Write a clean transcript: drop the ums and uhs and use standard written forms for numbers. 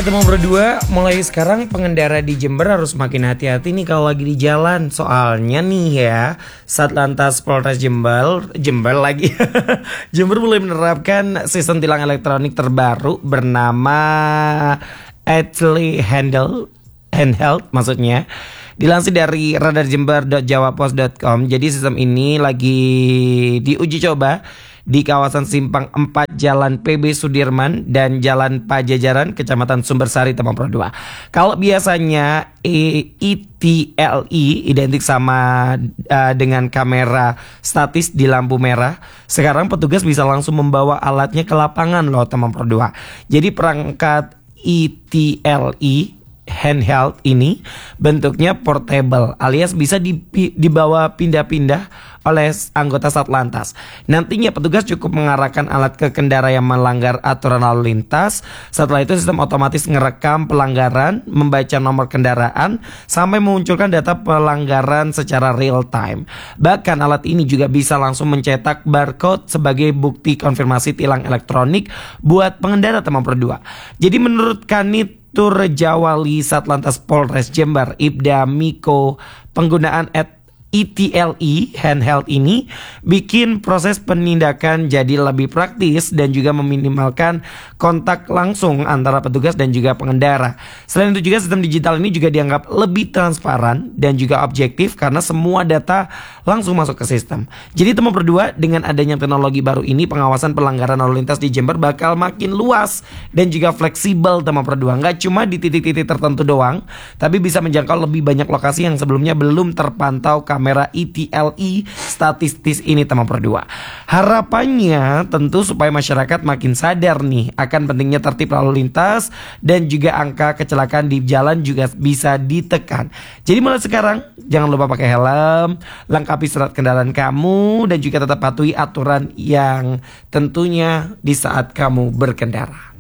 teman berdua, mulai sekarang pengendara di Jember harus makin hati-hati nih kalau lagi di jalan. Soalnya nih ya, Satlantas Polres Jember lagi Jember mulai menerapkan sistem tilang elektronik terbaru bernama Atli Handheld maksudnya. Dilansir dari radarjember.jawapos.com, jadi sistem ini lagi diuji coba di kawasan Simpang 4 Jalan PB Sudirman dan Jalan Pajajaran, Kecamatan Sumbersari, Temanggung 2. Kalau biasanya ETLI identik sama dengan kamera statis di lampu merah, sekarang petugas bisa langsung membawa alatnya ke lapangan loh, Temanggung 2. Jadi perangkat ETLI handheld ini bentuknya portable alias bisa dibawa pindah-pindah oleh anggota Satlantas. Nantinya petugas cukup mengarahkan alat ke kendaraan yang melanggar aturan lalu lintas. Setelah itu sistem otomatis ngerekam pelanggaran, membaca nomor kendaraan, sampai memunculkan data pelanggaran secara real time. Bahkan alat ini juga bisa langsung mencetak barcode sebagai bukti konfirmasi tilang elektronik buat pengendara Temanggung 2. Jadi menurut Kanit Turjawali Satlantas Polres Jember, Ibda Miko, penggunaan ETLI handheld ini bikin proses penindakan jadi lebih praktis dan juga meminimalkan kontak langsung antara petugas dan juga pengendara. Selain itu juga sistem digital ini juga dianggap lebih transparan dan juga objektif karena semua data langsung masuk ke sistem. Jadi teman berdua, dengan adanya teknologi baru ini, pengawasan pelanggaran lalu lintas di Jember bakal makin luas dan juga fleksibel teman berdua. Nggak cuma di titik-titik tertentu doang, tapi bisa menjangkau lebih banyak lokasi yang sebelumnya belum terpantau kamera ETLI statistis ini teman berdua. Harapannya tentu supaya masyarakat makin sadar nih akan pentingnya tertib lalu lintas dan juga angka kecelakaan di jalan juga bisa ditekan. Jadi mulai sekarang jangan lupa pakai helm, lengkapi surat kendaraan kamu, dan juga tetap patuhi aturan yang tentunya di saat kamu berkendara.